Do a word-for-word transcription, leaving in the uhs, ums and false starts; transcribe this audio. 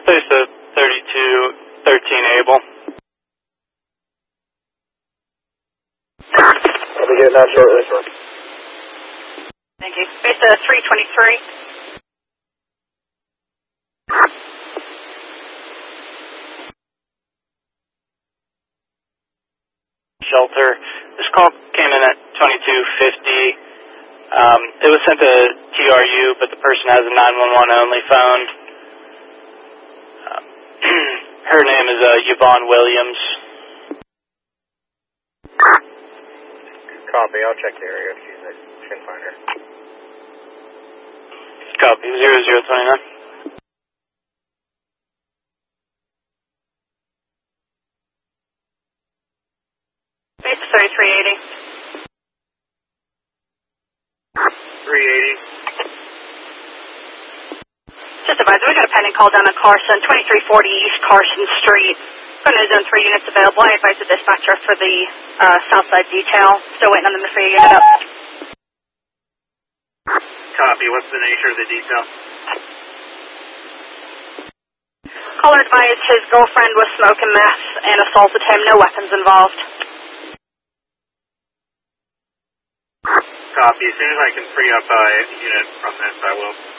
Place a thirty-two thirteen Able. I'll be getting out shortly, sir. Thank you. Base uh, three twenty-three. Shelter. This call came in at twenty-two fifty. Um, it was sent to T R U, but the person has a nine one one only phone. Uh, her name is uh, Yvonne Williams. Copy, I'll check the area if she's I can find her. Copy, zero zero twenty-nine. Base thirty-three eighty. three eighty. Just advise, we got a pending call down on Carson, twenty-three forty East Carson Street. Going to zone three units available. I advise the dispatcher for the uh, Southside detail. Still waiting on them to figure unit up. Copy, what's the nature of the detail? Caller advised his girlfriend was smoking meth and assaulted him. No weapons involved. Copy, as soon as I can free up a uh, unit from this, I will.